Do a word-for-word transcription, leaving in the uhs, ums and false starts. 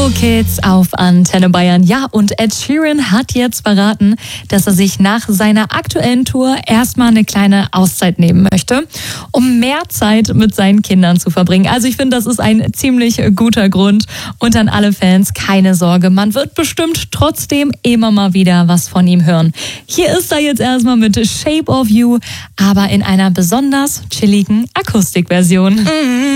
New Kids auf Antenne Bayern. Ja, und Ed Sheeran hat jetzt verraten, dass er sich nach seiner aktuellen Tour erstmal eine kleine Auszeit nehmen möchte, um mehr Zeit mit seinen Kindern zu verbringen. Also ich finde, das ist ein ziemlich guter Grund. Und an alle Fans, keine Sorge, man wird bestimmt trotzdem immer mal wieder was von ihm hören. Hier ist er jetzt erstmal mit Shape of You, aber in einer besonders chilligen Akustikversion. Mhm.